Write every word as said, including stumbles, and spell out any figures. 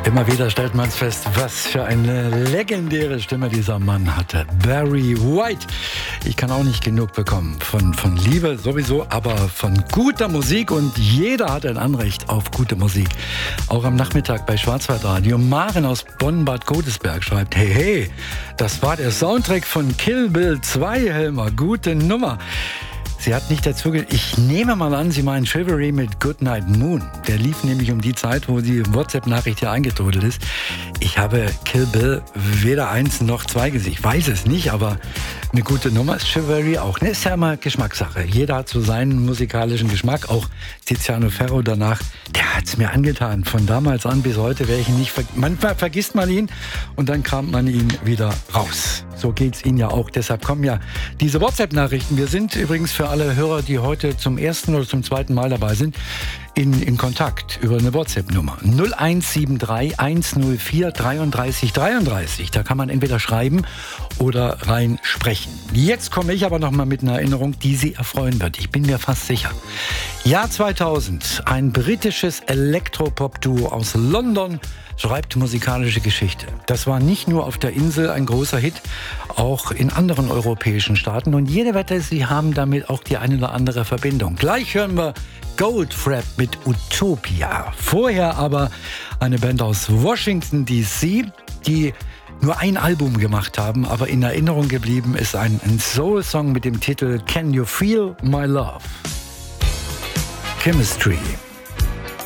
Immer wieder stellt man es fest, was für eine legendäre Stimme dieser Mann hatte. Barry White. Ich kann auch nicht genug bekommen von, von Liebe sowieso, aber von guter Musik. Und jeder hat ein Anrecht auf gute Musik. Auch am Nachmittag bei Schwarzwaldradio. Maren aus Bonn-Bad Godesberg schreibt, hey, hey, das war der Soundtrack von Kill Bill zwei, Helmer. Gute Nummer. Sie hat nicht dazu ge- Ich nehme mal an, Sie meinen Chivalry mit Goodnight Moon. Der lief nämlich um die Zeit, wo die WhatsApp-Nachricht hier eingetrudelt ist. Ich habe Kill Bill weder eins noch zwei gesehen. Ich weiß es nicht, aber eine gute Nummer ist Chivalry auch. Ne, ist ja immer Geschmackssache. Jeder hat so seinen musikalischen Geschmack. Auch Tiziano Ferro danach, der hat es mir angetan. Von damals an bis heute werde ich ihn nicht ver- Manchmal vergisst man ihn und dann kramt man ihn wieder raus. So geht's Ihnen ja auch. Deshalb kommen ja diese WhatsApp-Nachrichten. Wir sind übrigens für alle Hörer, die heute zum ersten oder zum zweiten Mal dabei sind, in, in Kontakt über eine WhatsApp-Nummer. null eins sieben drei eins null vier dreiunddreißig dreiunddreißig. Da kann man entweder schreiben oder rein sprechen. Jetzt komme ich aber noch mal mit einer Erinnerung, die Sie erfreuen wird. Ich bin mir fast sicher. Jahr zweitausend. Ein britisches Elektropop-Duo aus London schreibt musikalische Geschichte. Das war nicht nur auf der Insel ein großer Hit, auch in anderen europäischen Staaten. Und jede Wette, sie haben damit auch die eine oder andere Verbindung. Gleich hören wir Goldfrapp mit Utopia. Vorher aber eine Band aus Washington D C, die nur ein Album gemacht haben, aber in Erinnerung geblieben ist ein, ein Soul-Song mit dem Titel Can You Feel My Love? Chemistry.